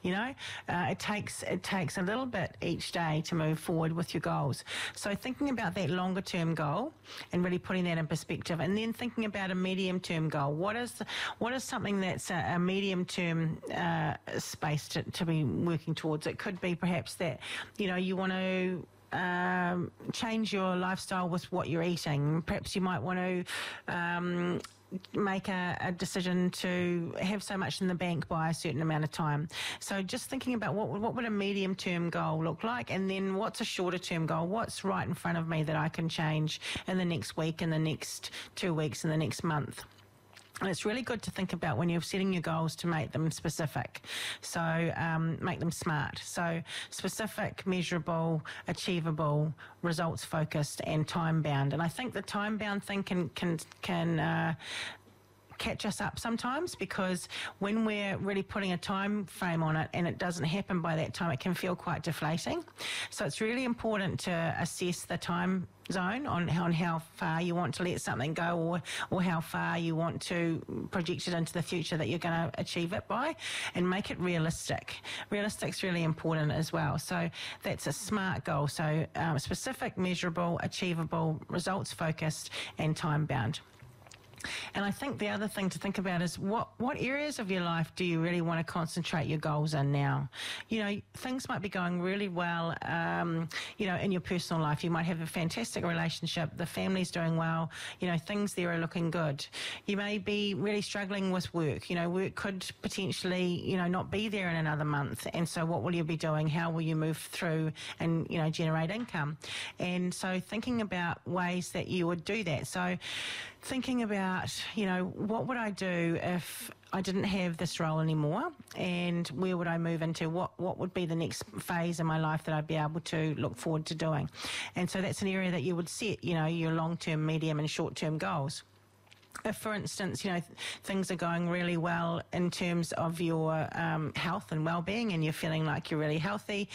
It takes a little bit each day to move forward with your goals. So thinking about that longer term goal and really putting that in perspective, and then thinking about a medium term goal. What is something that's a medium term space to be working towards? It could be perhaps that you want to change your lifestyle with what you're eating. Perhaps you might want to make a decision to have so much in the bank by a certain amount of time. So just thinking about what would a medium term goal look like, and then what's a shorter term goal? What's right in front of me that I can change in the next week, in the next 2 weeks, in the next month? And it's really good to think about when you're setting your goals to make them specific. So make them SMART. So specific, measurable, achievable, results focused, and time bound. And I think the time bound thing can catch us up sometimes, because when we're really putting a time frame on it and it doesn't happen by that time, it can feel quite deflating. So it's really important to assess the time zone on how far you want to let something go, or how far you want to project it into the future that you're going to achieve it by, and make it realistic. Realistic's really important as well. So that's a SMART goal. So specific, measurable, achievable, results focused, and time bound. And I think the other thing to think about is what areas of your life do you really want to concentrate your goals in now? Things might be going really well, in your personal life. You might have a fantastic relationship, the family's doing well, things there are looking good. You may be really struggling with work. Work could potentially, not be there in another month. And so what will you be doing? How will you move through and, generate income? And so thinking about ways that you would do that. So thinking about, what would I do if I didn't have this role anymore, and where would I move into? What would be the next phase in my life that I'd be able to look forward to doing? And so that's an area that you would set, your long-term, medium and short-term goals. If, for instance, things are going really well in terms of your health and well-being, and you're feeling like you're really healthy,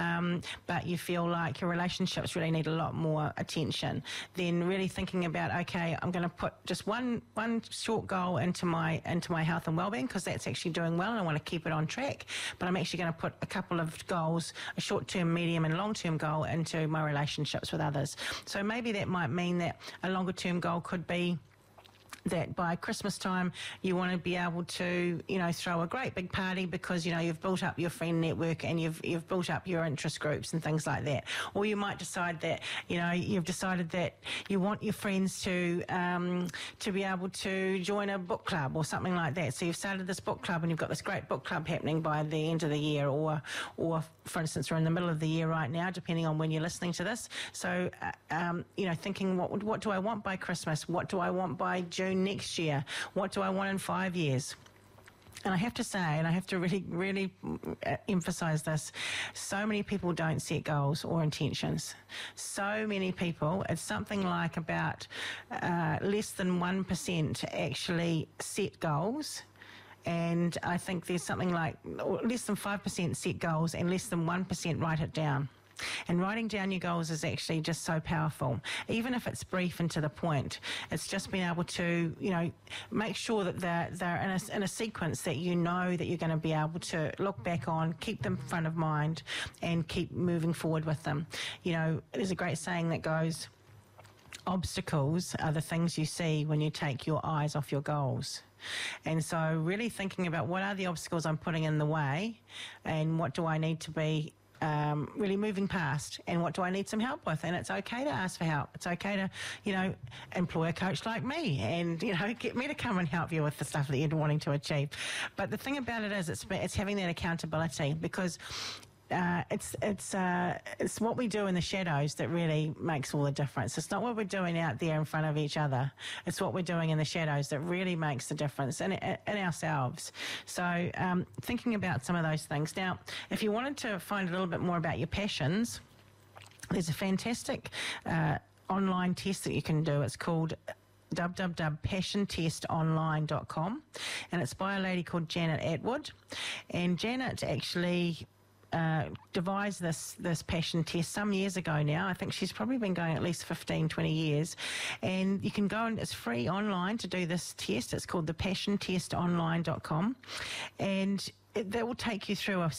but you feel like your relationships really need a lot more attention, then really thinking about, okay, I'm going to put just one short goal into my health and well-being, because that's actually doing well and I want to keep it on track. But I'm actually going to put a couple of goals, a short-term, medium and long-term goal, into my relationships with others. So maybe that might mean that a longer-term goal could be that by Christmas time you want to be able to, throw a great big party because, you've built up your friend network and you've built up your interest groups and things like that. Or you might decide that, you've decided that you want your friends to be able to join a book club or something like that. So you've started this book club and you've got this great book club happening by the end of the year, or for instance, we're in the middle of the year right now, depending on when you're listening to this. So, thinking what do I want by Christmas? What do I want by June next year? What do I want in 5 years? And I have to say, and I have to really, really emphasise this, so many people don't set goals or intentions. So many people, it's something like about less than 1% actually set goals. And I think there's something like less than 5% set goals and less than 1% write it down. And writing down your goals is actually just so powerful. Even if it's brief and to the point, it's just being able to, make sure that they're in a sequence that that you're going to be able to look back on, keep them front of mind, and keep moving forward with them. There's a great saying that goes, obstacles are the things you see when you take your eyes off your goals. And so really thinking about what are the obstacles I'm putting in the way, and what do I need to be really moving past, and what do I need some help with? And it's okay to ask for help. It's okay to, employ a coach like me and, get me to come and help you with the stuff that you're wanting to achieve. But the thing about it is it's having that accountability, because it's what we do in the shadows that really makes all the difference. It's not what we're doing out there in front of each other. It's what we're doing in the shadows that really makes the difference in ourselves. So thinking about some of those things. Now, if you wanted to find a little bit more about your passions, there's a fantastic online test that you can do. It's called www.passiontestonline.com, and it's by a lady called Janet Atwood. And Janet actually devised this passion test some years ago now. I think she's probably been going at least 15, 20 years. And you can go, and it's free online to do this test. It's called the passiontestonline.com. And that will take you through a